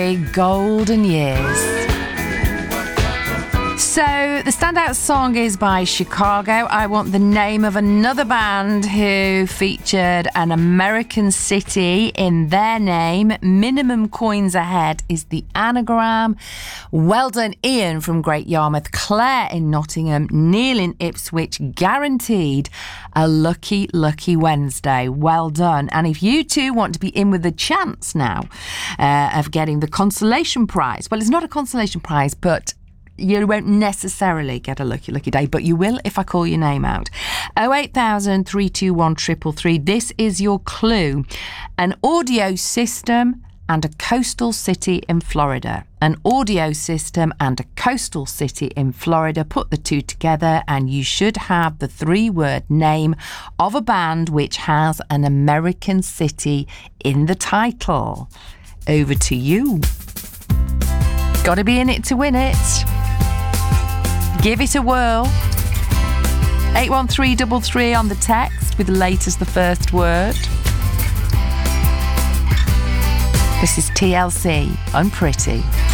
Golden Years. So the standout song is by Chicago. I want the name of another band who featured an American city in their name. Minimum Coins Ahead is the anagram. Well done, Ian from Great Yarmouth, Claire in Nottingham, Neil in Ipswich. Guaranteed a lucky Wednesday. Well done. And if you too want to be in with a chance now of getting the consolation prize, well, it's not a consolation prize, but you won't necessarily get a lucky day, but you will if I call your name out. 08000 321 333. This is your clue. An audio system and a coastal city in Florida. An audio system and a coastal city in Florida. Put the two together and you should have the 3-word name of a band which has an American city in the title. Over to you. Got to be in it to win it. Give it a whirl. 81333 on the text with the latest, the first word. This is TLC, Unpretty.